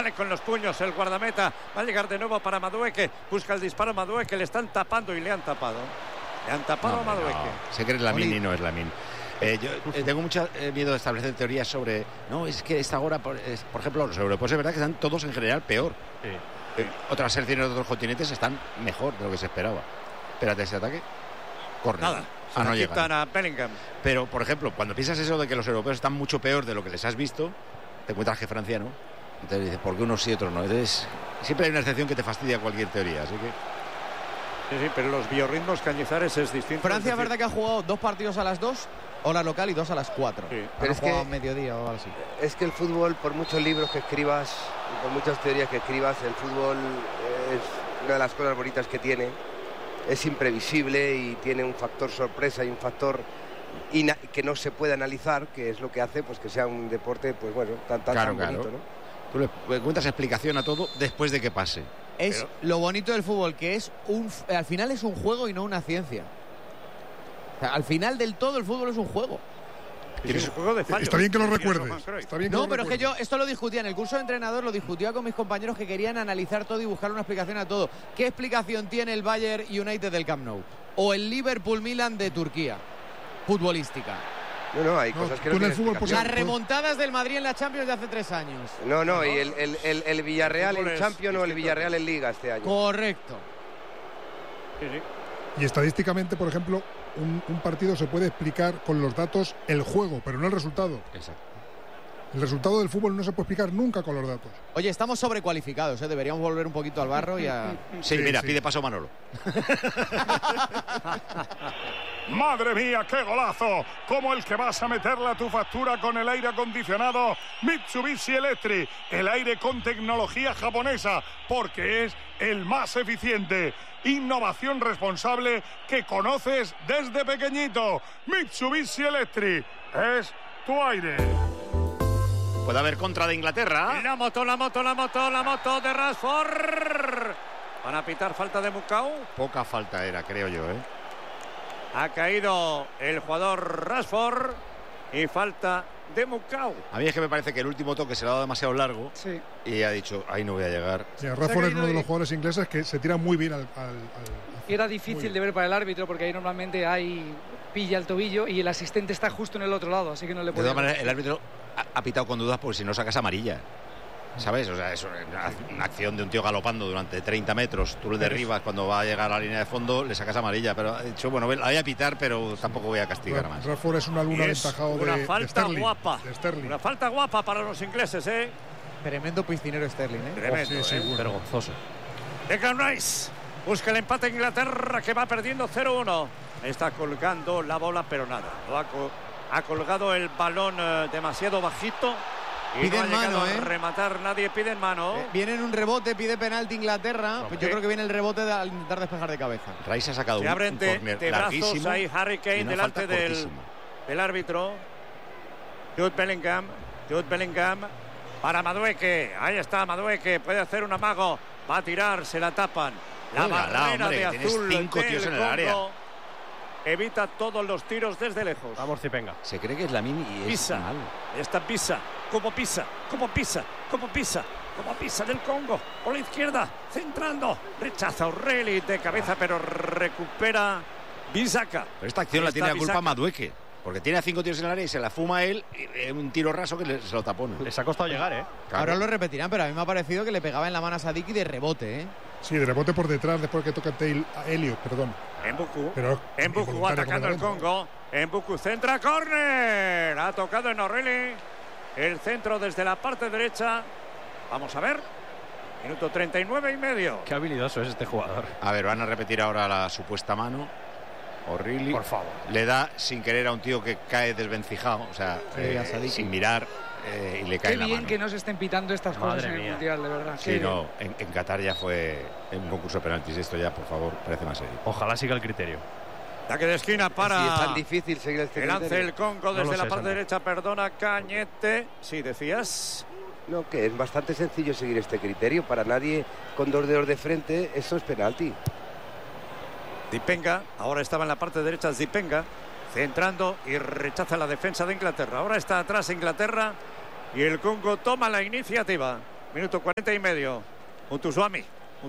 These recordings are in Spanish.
sale con los puños el guardameta, va a llegar de nuevo para Madueque, busca el disparo a Madueque, le están tapando y le han tapado a Madueque. No. Sé que eres Lamine y no es Lamine. Yo tengo mucho miedo de establecer teorías sobre, no, es que esta hora, por ejemplo, los europeos es verdad que están todos en general peor. Sí. Otras selecciones de otros continentes están mejor de lo que se esperaba. Espérate, ese ataque. Corre. Nada. No llegan. A Bellingham. Pero, por ejemplo, cuando piensas eso de que los europeos están mucho peor de lo que les has visto, te encuentras que Francia no. Entonces dices, ¿por qué unos sí y otros no? Entonces, siempre hay una excepción que te fastidia cualquier teoría, así que... Sí, pero los biorritmos Cañizares es distinto. Francia es verdad que ha jugado 2 partidos a las 2, hora local, y 2 a las 4. Sí. Pero es que a mediodía o algo así. Es que el fútbol, por muchos libros que escribas, por muchas teorías que escribas, el fútbol es una de las cosas bonitas que tiene. Es imprevisible y tiene un factor sorpresa y un factor que no se puede analizar, que es lo que hace pues que sea un deporte pues bueno tan bonito, ¿no? Tú le cuentas explicación a todo después de que pase. Es lo bonito del fútbol, que es al final es un juego y no una ciencia. O sea, al final del todo el fútbol es un juego. Es un juego de fallos. Está bien que lo recuerdes. No, pero es que yo esto lo discutía en el curso de entrenador, lo discutía con mis compañeros que querían analizar todo y buscar una explicación a todo. ¿Qué explicación tiene el Bayern United del Camp Nou? O el Liverpool Milan de Turquía, futbolística. No, hay cosas que no tienen explicación. Las remontadas del Madrid en la Champions de hace 3 años. No, y el Villarreal en Champions o el Villarreal en Liga este año. Correcto. Sí. Y estadísticamente, por ejemplo, un partido se puede explicar con los datos el juego, pero no el resultado. Exacto. El resultado del fútbol no se puede explicar nunca con los datos. Oye, estamos sobrecualificados, ¿eh? Deberíamos volver un poquito al barro y a... Sí, mira, pide paso Manolo. ¡Madre mía, qué golazo! Como el que vas a meterle a tu factura con el aire acondicionado Mitsubishi Electric. El aire con tecnología japonesa, porque es el más eficiente. Innovación responsable que conoces desde pequeñito. Mitsubishi Electric es tu aire. Puede haber contra de Inglaterra. Y la moto de Rashford. Van a pitar falta de Mukau. Poca falta era, creo yo, ¿eh? Ha caído el jugador Rashford y falta de Mukau. A mí es que me parece que el último toque se le ha dado demasiado largo. Sí. Y ha dicho, ahí no voy a llegar. Sí, Rashford es uno de los jugadores ingleses que se tira muy bien al Era difícil de ver para el árbitro porque ahí normalmente pilla el tobillo y el asistente está justo en el otro lado, así que no le puede... De todas maneras, el árbitro ha pitado con dudas porque si no sacas amarilla. ¿Sabes? O sea, es una acción de un tío galopando durante 30 metros. Tú le derribas cuando va a llegar a la línea de fondo, le sacas amarilla. Pero ha dicho, bueno, la voy a pitar, pero tampoco voy a castigar más. Rashford es una luna aventajado una de falta Sterling, guapa. de Sterling. Una falta guapa para los ingleses, ¿eh? Tremendo piscinero Sterling, ¿eh? Tremendo, sí, bueno. Vergonzoso. Declan Rice busca el empate en Inglaterra, que va perdiendo 0-1. Está colgando la bola, pero nada. Ha colgado el balón demasiado bajito. Y piden no ha llegado mano, a rematar nadie, piden mano. Viene en un rebote, pide penalti Inglaterra. Pues yo creo que viene el rebote al intentar despejar de cabeza. Rice ha sacado Se abren un de córner brazos larguísimo. ahí Harry Kane delante del árbitro. Jude Bellingham para Madueque. Ahí está Madueque, puede hacer un amago. Va a tirar, se la tapan. La barrera de azul 5 tíos en el área. Evita todos los tiros desde lejos. Vamos, Zipenga. Se cree que es Lamine y es Pisa. malo. Está Pisa. Como pisa del Congo. Por la izquierda, centrando. Rechaza O'Reilly de cabeza, pero recupera Bisaka. Pero esta acción la tiene la culpa Madueque. Porque tiene a 5 tiros en el área y se la fuma él. Un tiro raso que se lo tapó. Les ha costado llegar, ¿eh? Claro. Ahora lo repetirán, pero a mí me ha parecido que le pegaba en la mano a Sadiki de rebote, ¿eh? Sí, de rebote por detrás después que toca Elliot, perdón. Mbuku atacando el Congo. Mbuku centra, córner. Ha tocado en O'Reilly. El centro desde la parte derecha. Vamos a ver. Minuto 39,5. Qué habilidoso es este jugador. A ver, van a repetir ahora la supuesta mano. O'Reilly. Por favor. Le da sin querer a un tío que cae desvencijado. O sea, sin mirar. Y le cae Qué la bien mano. que no se estén pitando estas cosas en el Mundial, de verdad. Sí, no, en Qatar ya fue un concurso de penaltis. Esto ya, por favor, parece más serio. Ojalá siga el criterio. Saque de esquina para... Sí, es tan difícil seguir este que lance criterio. el Congo desde la parte Sandra. derecha, perdona, Cañete. Sí, decías. No, que es bastante sencillo seguir este criterio. Para nadie con 2 dedos de frente, eso es penalti. Zipenga, ahora estaba en la parte derecha Zipenga, centrando y rechaza la defensa de Inglaterra. Ahora está atrás Inglaterra y el Congo toma la iniciativa. Minuto 40 y medio. Mutusuami.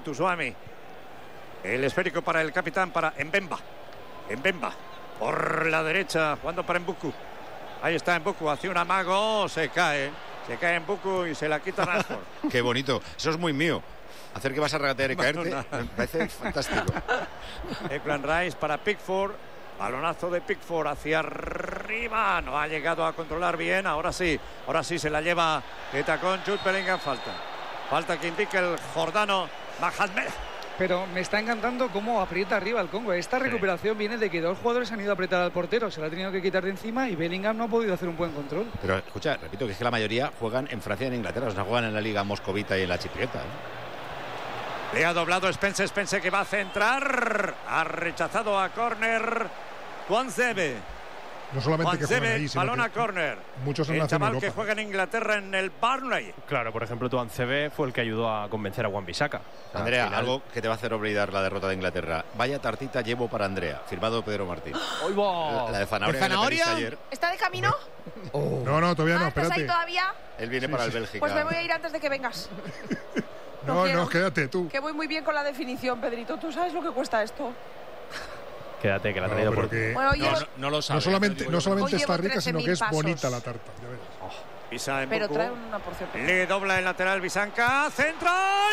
El esférico para el capitán, para Mbemba. Por la derecha, jugando para Mbuku. Ahí está Mbuku, hace un amago, se cae Mbuku y se la quita Rashford. Qué bonito, eso es muy mío. Hacer que vas a regatear y caerte, me parece fantástico. Declan Rice para Pickford. Balonazo de Pickford hacia arriba. No ha llegado a controlar bien. Ahora sí se la lleva de tacón Jude Bellingham. Falta que indique el jordano Mohamed. Pero me está encantando cómo aprieta arriba el Congo. Esta recuperación viene de que 2 jugadores han ido a apretar al portero. Se la ha tenido que quitar de encima y Bellingham no ha podido hacer un buen control. Pero escucha, repito que es que la mayoría juegan en Francia y en Inglaterra. O sea, juegan en la Liga Moscovita y en la Chipriota. Le ha doblado Spence que va a centrar. Ha rechazado a córner Tuanzebe. No solamente que juegan ahí, sino balón a que córner. Muchos en el la zona chaval Europa. que juega en Inglaterra en el Burnley. Claro, por ejemplo, Tuanzebe fue el que ayudó a convencer a Wan-Bissaka. Andrea, algo que te va a hacer olvidar la derrota de Inglaterra. Vaya tartita llevo para Andrea, firmado Pedro Martín. La de zanahoria. ¿De zanahoria? Que me pediste ayer. ¿Está de camino? No, todavía no, ¿Estás ahí espérate. todavía? Él viene para el Bélgica. Pues me voy a ir antes de que vengas. No, quédate tú. Que voy muy bien con la definición, Pedrito. ¿Tú sabes lo que cuesta esto? Quédate, que la ha traído por ti. Bueno, oye, No lo No sabe. solamente Hoy está llevo rica, sino que es 13.000 bonita pasos. la tarta. Ya verás. Pisa en pero Boku. trae una porción. Le dobla el lateral Bisanca. Central.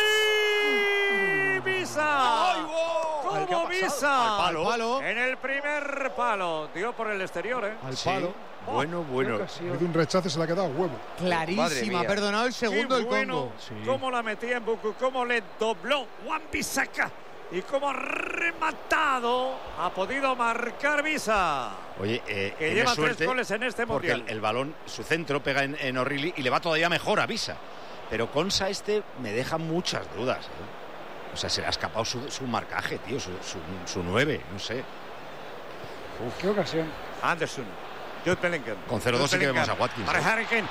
Visa. ¿Cómo Visa? Al palo. En el primer palo. Dio por el exterior, ¿eh? Al Sí. palo. Bueno. De un rechace se le ha quedado huevo. Madre Clarísima. mía. Ha perdonado el segundo Qué el bueno. Congo. Sí. Cómo la metía en Boku. Cómo le dobló Wan-Bissaka. Y cómo ha rematado. Ha podido marcar Visa. Oye, Que tiene lleva suerte 3 goles en este porque mundial. el balón, su centro, pega en O'Reilly y le va todavía mejor a Visa. Pero Konsa me deja muchas dudas. O sea, se le ha escapado su marcaje, tío, su 9, no sé. Qué ocasión. Anderson. Jude Bellingham. Con 0-2 sí que vemos a Watkins. Para Harry Kane.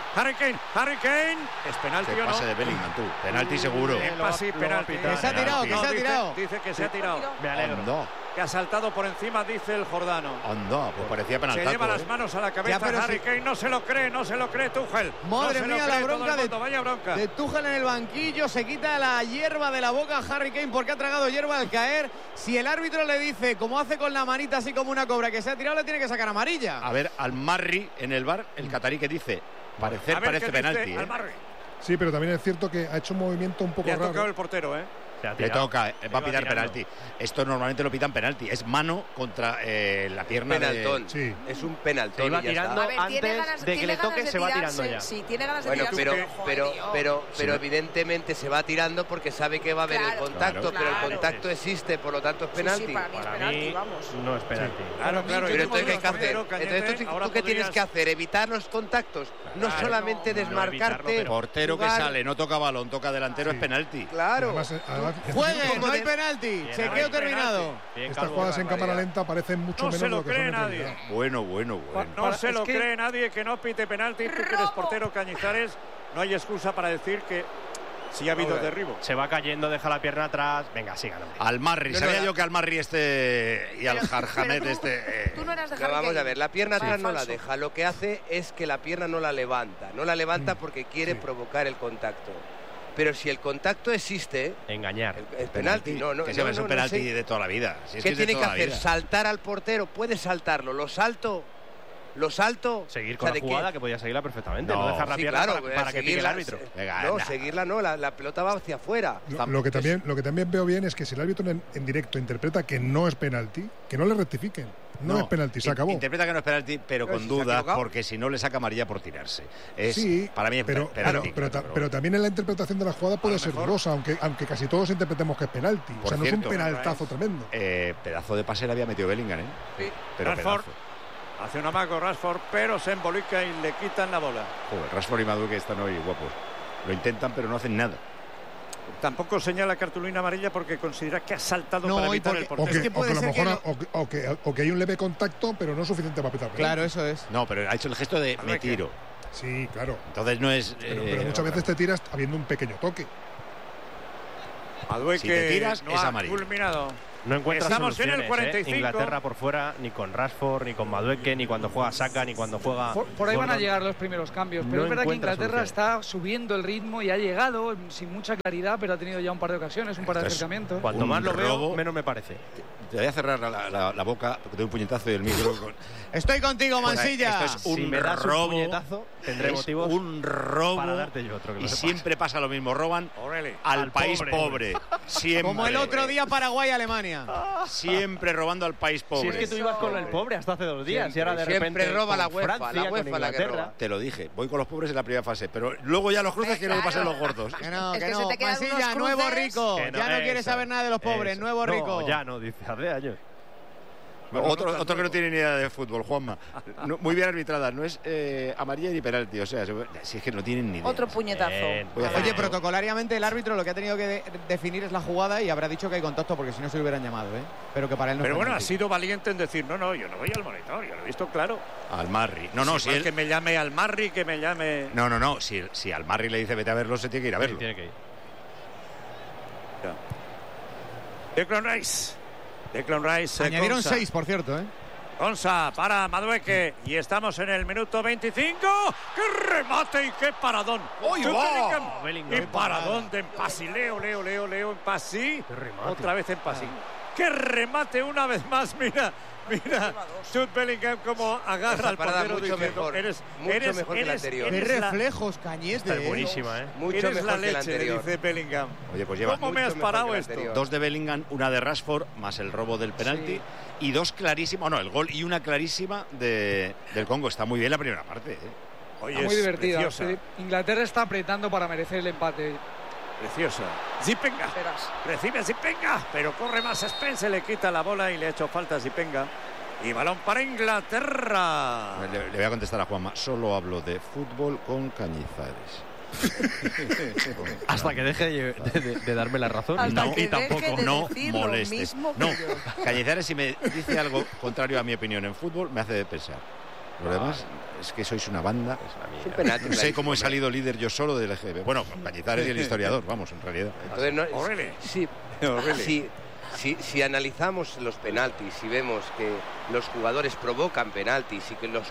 ¿Es penalti Qué o no? pase de Bellingham, tú. Penalti seguro. Sí, penalti. Que se ha tirado, que se ha tirado. Dice que se ha tirado. Me alegro. Anda, Que ha saltado por encima, dice el jordano. pues parecía penaltaco. Se lleva las manos a la cabeza Ya, pero Harry si- Kane. No se lo cree Tuchel. Madre No se lo mía, cree la todo el bronca mundo. Vaya bronca. de Tuchel en el banquillo. Se quita la hierba de la boca a Harry Kane porque ha tragado hierba al caer. Si el árbitro le dice, como hace con la manita así como una cobra, que se ha tirado, le tiene que sacar amarilla. A ver, al Marri en el bar, el catarí que dice, A ver parece qué dice penalti. Almarri. Sí, pero también es cierto que ha hecho un movimiento un poco Le ha tocado raro. el portero, ¿eh? Se ha Le tirado. toca, va a Iba pitar tirando. penalti. Esto normalmente lo pitan penalti. Es mano contra la pierna Penaltón. Sí. Es un penaltón. Se iba y ya tirando está. A ver, tiene antes ganas, de que tiene le toque, ganas de se va tirarse. tirando ya. Sí, tiene ganas de Bueno, tirarse. pero evidentemente se va tirando porque sabe que va a haber el Claro, contacto, claro. pero el Claro. contacto existe, por lo tanto es penalti. Sí, para mí es Para penalti, mí vamos. no es penalti. Claro, Pero entonces, ¿qué hay que hacer? Portero, Cañete, Entonces, ahora ¿tú qué tienes podrías- que hacer? Evitar los contactos. No Claro, solamente no desmarcarte. evitarlo, Portero que jugar. sale, no toca balón, toca delantero, Sí. es penalti. Claro. Además, Jueguen, no hay de- penalti. Bien, Chequeo bien, terminado. Bien, Estas Calvo. jugadas en cámara barbaridad. lenta parecen mucho No se menos de lo lo que cree son en nadie. realidad. Bueno. No se es lo que- cree nadie que no pite penalti. Tú que eres portero, Cañizares. No hay excusa para decir que sí ha habido derribo. Se va cayendo, deja la pierna atrás. Venga, sigan, hombre. Al Marri, No, sabía no, yo que al Marri y al Jarjamet Tú no eras de Pero Harry vamos Kane. a ver, la pierna Sí. atrás no la Falso. deja. Lo que hace es que la pierna no la levanta. No la levanta porque quiere provocar el contacto. Pero si el contacto existe, Engañar. es penalti. No, que se ve, es un no penalti sé. de toda la vida. Si es ¿Qué es de tiene que toda la hacer? vida. ¿Saltar al portero? Puede saltarlo. ¿Lo salto? Seguir O con sea, la ¿de qué? jugada, que podía seguirla perfectamente. No, No, dejar la Sí, pierna claro, para que pique el seguirla, árbitro. Venga, no, anda. seguirla no, la pelota va hacia afuera. Lo que también veo bien es que si el árbitro en directo interpreta que no es penalti, que no le rectifiquen. No, es penalti, se acabó. Interpreta que no es penalti, pero Pero con si se ha dudas, equivocado. porque si no le saca amarilla por tirarse. Sí, para mí es pero, penalti. pero también en la interpretación de la jugada puede ser dudosa, aunque casi todos interpretemos que es penalti. O Por sea, no es cierto, un penaltazo tremendo. Pedazo de pase le había metido Bellingham, ¿eh? Sí. Pero Rashford. pedazo. Hace un amago Rashford, pero se embolica y le quitan la bola. Joder, Rashford y Madueke están hoy guapos. Lo intentan, pero no hacen nada. Tampoco señala cartulina amarilla porque considera que ha saltado No, para y evitar porque- el O portero. que, Es que puede o que a lo ser mejor que o que hay un leve contacto, pero no suficiente para pitar. Claro, eso es. No, pero ha hecho el gesto de me Madueke. tiro. Sí, claro. Entonces no es. Pero muchas veces te tiras habiendo un pequeño toque. Madueke si te tiras, no es ha amarillo. culminado. No encuentra Estamos en soluciones, el 45. Inglaterra por fuera, ni con Rashford, ni con Madueke, ni cuando juega Saka, ni cuando juega... Por ahí van a Gordon. llegar los primeros cambios, pero No es verdad que encuentra Inglaterra solución. está subiendo el ritmo y ha llegado sin mucha claridad, pero ha tenido ya un par de ocasiones, un par de Esto es acercamientos. Cuanto Un más lo veo, robo. menos me parece. Te voy a cerrar la boca porque te doy un puñetazo y el micro. Estoy contigo, Mansilla. Esto es un Si me das un robo. puñetazo, tendré Es motivos un robo. para darte yo otro, que lo Y sepas. siempre pasa lo mismo. Roban O'Reilly. al país pobre. Siempre. Como el otro día Paraguay-Alemania. Siempre robando al país pobre. Si es que tú ibas con el pobre hasta hace 2 días y ahora de Siempre repente roba con la UEFA, Francia, la con UEFA la que Inglaterra. roba. Te lo dije, voy con los pobres en la primera fase, pero luego ya los cruces quiero que pasen los gordos. Que no, Es que que no. se te quedan Mansilla, unos nuevo cruces. rico. Que no, Ya no quiere eso, saber nada de los pobres. eso. Nuevo rico. No, ya no, dice, hace años. Otro que no tiene ni idea de fútbol, Juanma. Muy bien arbitrada, no es amarilla ni penalti, o sea, si es que no tienen ni idea. Otro puñetazo. Voy a hacer- Oye, protocolariamente el árbitro lo que ha tenido que definir es la jugada y habrá dicho que hay contacto porque si no se lo hubieran llamado, ¿eh? Pero que para él no Pero es bueno, ha penalti. sido valiente en decir, no, yo no voy al monitor, yo lo he visto claro. Al Marri. No, Si si igual él... que me llame al Marri, que me llame... No, si al Marri le dice vete a verlo, se tiene que ir a verlo. Tiene que ir. Declan Rice. Declan Rice. Añadieron Konsa. 6, por cierto, ¿eh? Konsa para Madueke. Y estamos en el minuto 25. ¡Qué remate y qué paradón! ¡Uy, Jude va! Bellingham. Bellingham. Y paradón de Empasi. Leo Empasi. Qué remate. Otra vez Empasi. ¡Qué remate una vez más! Mira. Jude Bellingham como agarra Esa al parada portero mucho diciendo, mejor, eres mejor que la anterior. Qué eres la- reflejos, Cañete. Está buenísima, ¿eh? Mucho eres mejor la que la leche, le anterior. dice Bellingham. Oye, pues lleva ¿Cómo me has mucho mejor parado que la esto? anterior. 2 de Bellingham, una de Rashford, más el robo del penalti, y 2 clarísimas, el gol y una clarísima del Congo. Está muy bien la primera parte, ¿eh? Oye, Está muy es divertida. preciosa, Sí, Inglaterra está apretando para merecer el empate. preciosa. Zipenga. Verás. Recibe Zipenga, pero corre más Spence, le quita la bola y le ha hecho falta a Zipenga. Y balón para Inglaterra. Le voy a contestar a Juanma. Solo hablo de fútbol con Cañizares. Hasta que deje de darme la razón. Hasta No, que y deje tampoco de no decir lo molestes. mismo que No, yo. Cañizares, si me dice algo contrario a mi opinión en fútbol, me hace pensar. Lo demás es que sois una banda. Es un penalti. No sé clarísimo, cómo he hombre. salido líder yo solo del EGB. Bueno, Cañizares y el historiador, vamos, en realidad. Entonces, no, O'Reilly. sí, O'Reilly. si analizamos los penaltis y vemos que los jugadores provocan penaltis y que los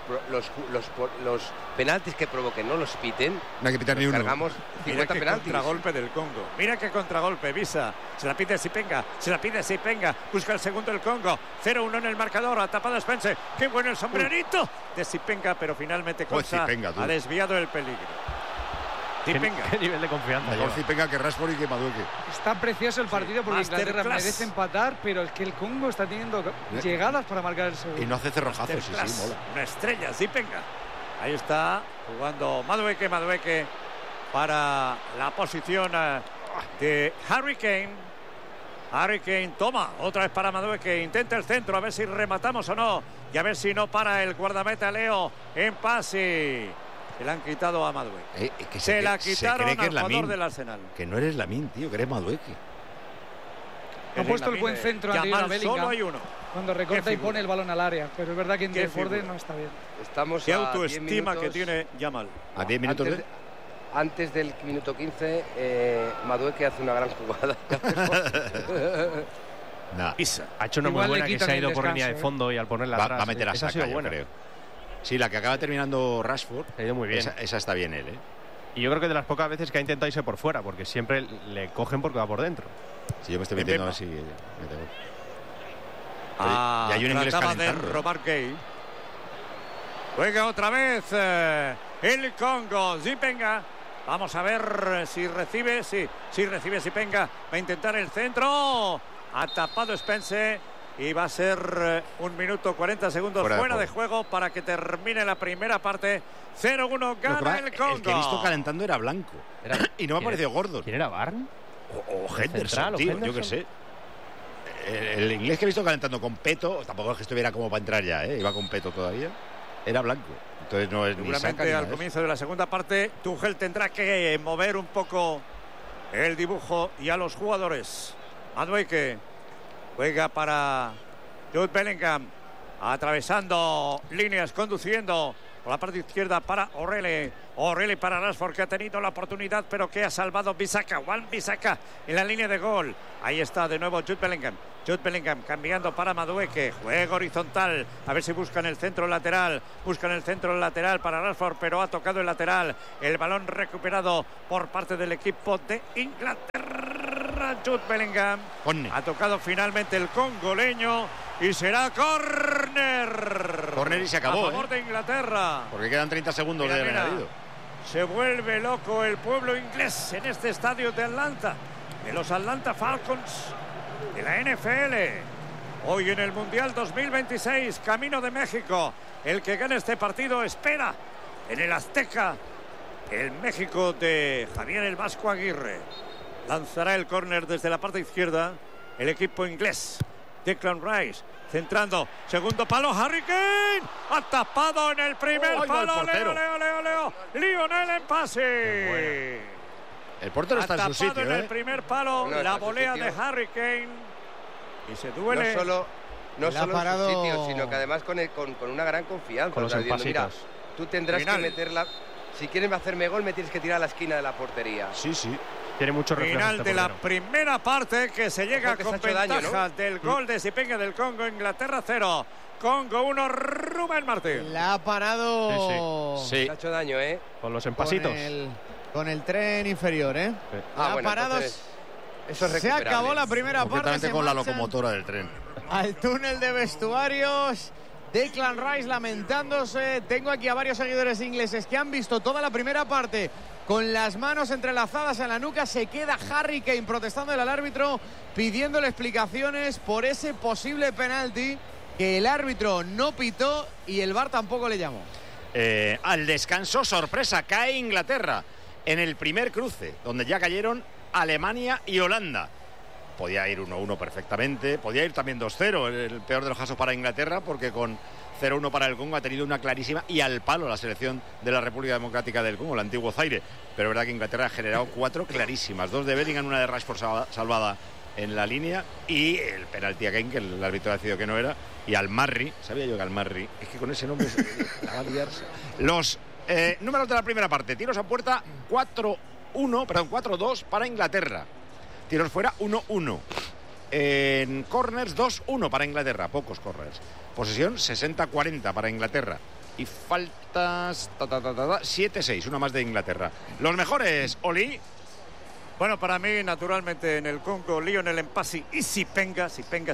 penaltis que provoquen no los piten, No hay que pitar ni uno. cargamos Mira 50 qué penaltis. contragolpe del Congo. Mira qué contragolpe, Visa. Se la pide Zipenga. Busca el segundo del Congo. 0-1 en el marcador. Ha tapado Spence. Qué bueno el sombrerito de Zipenga, pero finalmente Konsa Zipenga, tú. ha desviado el peligro. Zipenga. ¿Qué nivel de confianza Mejor lleva? Zipenga que Rashford y que Madueke. Está precioso el partido porque Inglaterra Masterclass. merece empatar, pero es que el Congo está teniendo llegadas para marcar el Y segundo. no hace cerrojazos, sí, Masterclass. mola. Una estrella, Zipenga. Ahí está jugando Madueke para la posición de Harry Kane. Harry Kane toma otra vez para Madueke, intenta el centro a ver si rematamos o no y a ver si no para el guardameta Leo en pase. Se la han quitado a Madueke. Que Se la se quitaron cree que al es jugador Lamine. del Arsenal. Que no eres Lamine, tío, que eres Madueke. Ha puesto el buen centro anterior a Yamal, Bellingham. solo hay uno. Cuando recorta Qué y figura. pone el balón al área, pero es verdad que en Qué desborde figura. no está bien. Estamos Qué a 10 autoestima que minutos. tiene Yamal. A 10 minutos Antes, de... antes del minuto 15, Madueke hace una gran jugada. Nah, Pisa. Ha hecho una muy Igual le buena que quitan se ha el ido por línea de descanso, fondo y al ponerla va atrás. a meter a esa ha Saka, sido yo buena. creo. Sí, la que acaba terminando Rashford. Ha ido muy bien. Esa está bien él, ¿eh? Y yo creo que de las pocas veces que ha intentado irse por fuera, porque siempre le cogen porque va por dentro. Si yo me estoy metiendo a ver si mete gol. Ah, y hay un inglés trataba de calentando. robar Gay. Juega otra vez el Congo. Zipenga. Vamos a ver si recibe. Sí recibe Zipenga. Va a intentar el centro. Ha tapado Spence. Y va a ser 1 minuto 40 segundos fuera de juego para que termine la primera parte. 0-1 gana el Congo. El que he visto calentando era blanco. Y no me ha parecido gordo. ¿Quién era Barn? O Henderson, central, o tío, yo Henderson. qué sé. El inglés que he visto calentando con peto, tampoco es que estuviera como para entrar ya, ¿eh? Iba con peto todavía. Era blanco. Entonces no es ni Saka Seguramente ni al nada de comienzo de la segunda parte Tuchel tendrá que mover un poco el dibujo y a los jugadores. Madueke juega para Jude Bellingham, atravesando líneas, conduciendo Por la parte izquierda para O'Reilly. O'Reilly para Rashford, que ha tenido la oportunidad, pero que ha salvado Bissaka. Wan-Bissaka en la línea de gol. Ahí está de nuevo Jude Bellingham. Jude Bellingham cambiando para Madueke. Juego horizontal. A ver si buscan el centro lateral. Buscan el centro lateral para Rashford, pero ha tocado el lateral. El balón recuperado por parte del equipo de Inglaterra. Jude Bellingham ha tocado finalmente el congoleño y será córner. Córner y se acabó. A favor de Inglaterra. Porque quedan 30 segundos de añadido. Se vuelve loco el pueblo inglés en este estadio de Atlanta, de los Atlanta Falcons de la NFL. Hoy en el Mundial 2026, camino de México. El que gane este partido espera en el Azteca el México de Javier el Vasco Aguirre. Lanzará el córner desde la parte izquierda el equipo inglés. Declan Rice centrando, segundo palo, Harry Kane ha tapado en el primer palo. Leo Lionel en pase. El portero está en su sitio, en el primer palo, la volea de Harry Kane y se duele. No solo en su sitio, sino que además con una gran confianza. Con los diciendo, mira, tú tendrás que meterla. Si quieres hacerme gol, me tienes que tirar a la esquina de la portería. Sí. Tiene mucho reflejo. Final de la primera parte, que se llega con ventaja del gol de Zipenga del Congo. Inglaterra 0, Congo 1. Rubén Martín. La ha parado. Sí. Le ha hecho daño, con los empasitos. Con el tren inferior, Sí. La ha parado. Eso es se acabó la primera parte. Con la locomotora del tren. Al túnel de vestuarios. Declan Rice lamentándose. Tengo aquí a varios seguidores ingleses que han visto toda la primera parte con las manos entrelazadas en la nuca. Se queda Harry Kane protestando al árbitro, pidiéndole explicaciones por ese posible penalti que el árbitro no pitó y el VAR tampoco le llamó. Al descanso, sorpresa, cae Inglaterra en el primer cruce, donde ya cayeron Alemania y Holanda. Podía ir 1-1 perfectamente, podía ir también 2-0, el peor de los casos para Inglaterra, porque con 0-1 para el Congo ha tenido una clarísima y al palo la selección de la República Democrática del Congo, el antiguo Zaire. Pero es verdad que Inglaterra ha generado 4 clarísimas, 2 de Bellingham, una de Rashford salvada en la línea y el penalti a Kane, que el árbitro ha decidido que no era, y al Marri, sabía yo que al Marri, es que con ese nombre la va a liarse. Los números de la primera parte: tiros a puerta 4-2 para Inglaterra. Tiros fuera 1-1. En corners 2-1 para Inglaterra, pocos corners. Posesión 60-40 para Inglaterra. Y faltas 7-6, una más de Inglaterra. Los mejores, Oli. Bueno, para mí, naturalmente, en el Congo, Lionel Empasi y Zipenga.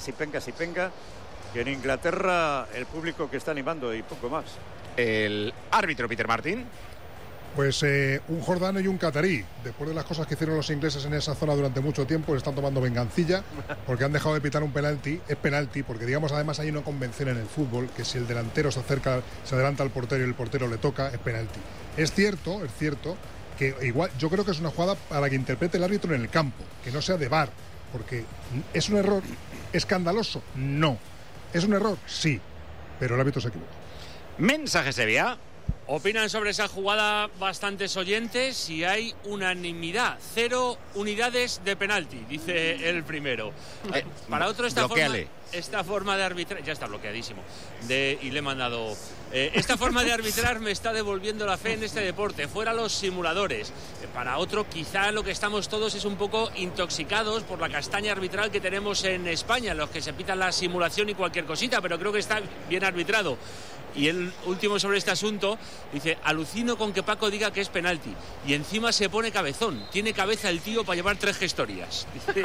Y en Inglaterra, el público que está animando y poco más. El árbitro, Peter Martin. Pues un jordano y un catarí. Después de las cosas que hicieron los ingleses en esa zona durante mucho tiempo, le están tomando vengancilla porque han dejado de pitar un penalti. Es penalti porque, digamos, además hay una convención en el fútbol que si el delantero se adelanta al portero y el portero le toca, es penalti. Es cierto que igual yo creo que es una jugada para que interprete el árbitro en el campo, que no sea de VAR, porque es un error escandaloso. No. ¿Es un error? Sí. Pero el árbitro se equivocó. Mensaje Sevilla. Opinan sobre esa jugada bastantes oyentes y hay unanimidad. 0 unidades de penalti, dice el primero. Para otro, esta forma de arbitrar... Ya está bloqueadísimo. Y le he mandado... esta forma de arbitrar me está devolviendo la fe en este deporte. Fuera los simuladores. Para otro, quizá lo que estamos todos es un poco intoxicados por la castaña arbitral que tenemos en España, en los que se pitan la simulación y cualquier cosita, pero creo que está bien arbitrado. Y el último sobre este asunto dice: alucino con que Paco diga que es penalti y encima se pone cabezón. Tiene cabeza el tío para llevar 3 gestorías.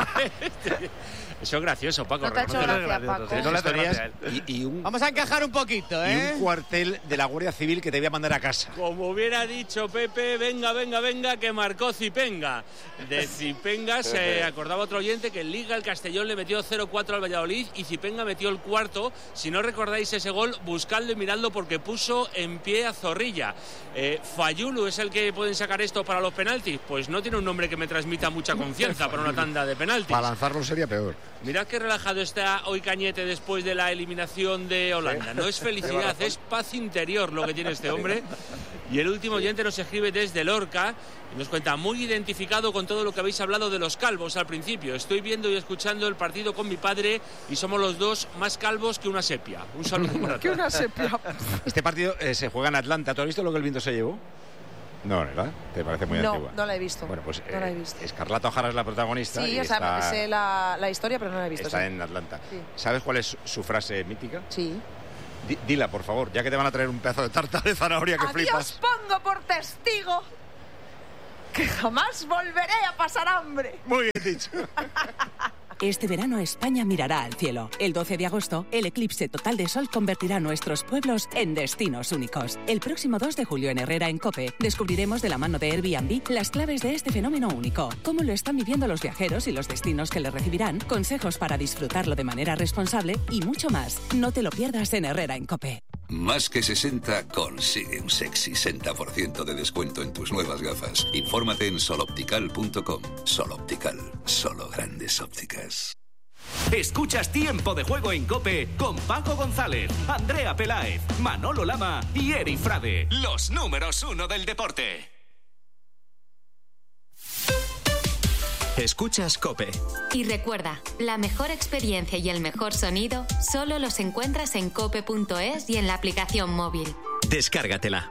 Eso es gracioso, Paco. No te ha hecho gracia, Paco. 3 gestorías y vamos a encajar un poquito, y un cuartel de la Guardia Civil que te voy a mandar a casa. Como hubiera dicho Pepe, venga, que marcó Zipenga. De Zipenga se acordaba otro oyente que en Liga el Castellón le metió 0-4 al Valladolid y Zipenga metió el cuarto. Si no recordáis ese gol, buscadlo y miradlo porque puso en pie a Zorrilla. Fayulu es el que pueden sacar esto para los penaltis. Pues no tiene un nombre que me transmita mucha confianza para una tanda de penaltis. Para lanzarlo sería peor. Mirad qué relajado está hoy Cañete después de la eliminación de Holanda. No es felicidad, es paz interior lo que tiene este hombre. Y el último oyente nos escribe desde Lorca y nos cuenta, muy identificado con todo lo que habéis hablado de los calvos al principio. Estoy viendo y escuchando el partido con mi padre y somos los dos más calvos que una sepia. Un saludo para todos. Que una sepia. Este partido se juega en Atlanta. ¿Tú has visto lo que el viento se llevó? No, ¿verdad? ¿Te parece muy antigua? No la he visto. Bueno, pues no la he visto. Escarlata O'Hara es la protagonista. Sí, y o sea, sé la historia, pero no la he visto. Está sí. en Atlanta. Sí. ¿Sabes cuál es su frase mítica? Sí. Dila, por favor, ya que te van a traer un pedazo de tarta de zanahoria que flipas. Os pongo por testigo que jamás volveré a pasar hambre. Muy bien dicho. Este verano España mirará al cielo. El 12 de agosto, el eclipse total de sol convertirá nuestros pueblos en destinos únicos. El próximo 2 de julio en Herrera, en COPE, descubriremos de la mano de Airbnb las claves de este fenómeno único, cómo lo están viviendo los viajeros y los destinos que le recibirán, consejos para disfrutarlo de manera responsable y mucho más. No te lo pierdas en Herrera, en COPE. Más que 60 consigue un sexy 60% de descuento en tus nuevas gafas. Infórmate en soloptical.com. Soloptical, solo grandes ópticas. Escuchas Tiempo de Juego en COPE con Paco González, Andrea Peláez, Manolo Lama y Eri Frade. Los números 1 del deporte. Escuchas COPE. Y recuerda, la mejor experiencia y el mejor sonido solo los encuentras en cope.es y en la aplicación móvil. Descárgatela.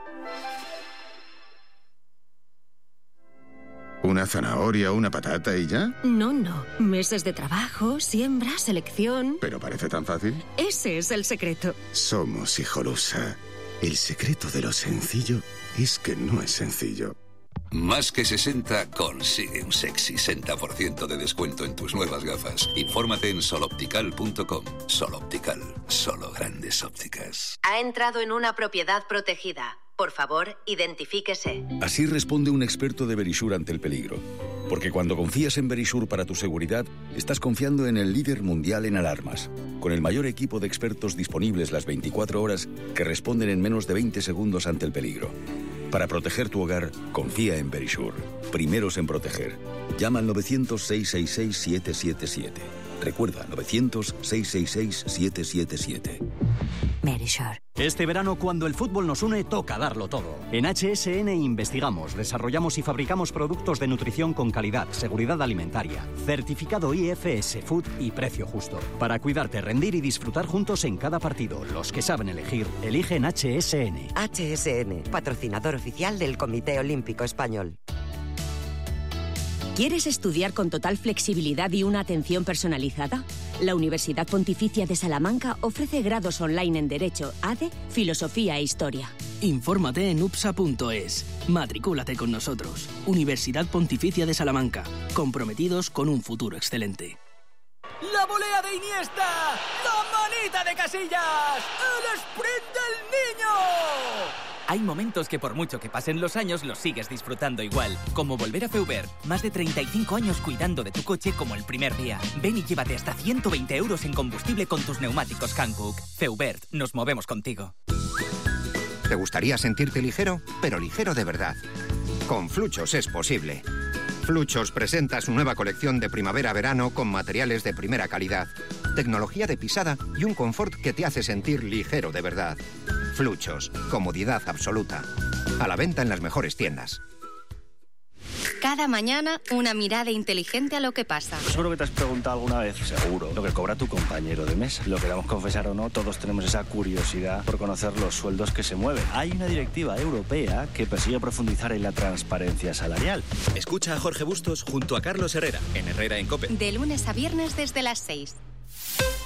¿Una zanahoria, una patata y ya? No. Meses de trabajo, siembra, selección... ¿Pero parece tan fácil? Ese es el secreto. Somos Hijolusa. El secreto de lo sencillo es que no es sencillo. Más que 60 consigue un sexy 60% de descuento en tus nuevas gafas. Infórmate en soloptical.com. Soloptical, solo grandes ópticas. Ha entrado en una propiedad protegida. Por favor, identifíquese. Así responde un experto de Verisure ante el peligro. Porque cuando confías en Verisure para tu seguridad, estás confiando en el líder mundial en alarmas, con el mayor equipo de expertos disponibles las 24 horas que responden en menos de 20 segundos ante el peligro. Para proteger tu hogar, confía en Verisure. Primeros en proteger. Llama al 900-666-777. Recuerda, 900-666-777. Verisure. Este verano, cuando el fútbol nos une, toca darlo todo. En HSN investigamos, desarrollamos y fabricamos productos de nutrición con calidad, seguridad alimentaria, certificado IFS Food y precio justo. Para cuidarte, rendir y disfrutar juntos en cada partido. Los que saben elegir, eligen HSN. HSN, patrocinador oficial del Comité Olímpico Español. ¿Quieres estudiar con total flexibilidad y una atención personalizada? La Universidad Pontificia de Salamanca ofrece grados online en Derecho, ADE, Filosofía e Historia. Infórmate en upsa.es. Matricúlate con nosotros. Universidad Pontificia de Salamanca. Comprometidos con un futuro excelente. ¡La volea de Iniesta! ¡La manita de Casillas! ¡El sprint del niño! Hay momentos que por mucho que pasen los años los sigues disfrutando igual. Como volver a Feubert. Más de 35 años cuidando de tu coche como el primer día. Ven y llévate hasta 120 euros en combustible con tus neumáticos Hankook. Feubert, nos movemos contigo. ¿Te gustaría sentirte ligero? Pero ligero de verdad. Con Fluchos es posible. Fluchos presenta su nueva colección de primavera-verano con materiales de primera calidad, tecnología de pisada y un confort que te hace sentir ligero de verdad. Fluchos, comodidad absoluta. A la venta en las mejores tiendas. Cada mañana, una mirada inteligente a lo que pasa. Seguro que te has preguntado alguna vez, seguro, lo que cobra tu compañero de mesa. Lo queramos confesar o no, todos tenemos esa curiosidad por conocer los sueldos que se mueven. Hay una directiva europea que persigue profundizar en la transparencia salarial. Escucha a Jorge Bustos junto a Carlos Herrera, en Herrera en COPE. De lunes a viernes desde las 6.